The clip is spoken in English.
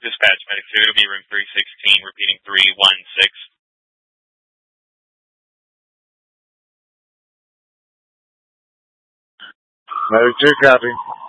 Dispatch, Medic 2, it'll be room 316, repeating 316. Medic 2, copy.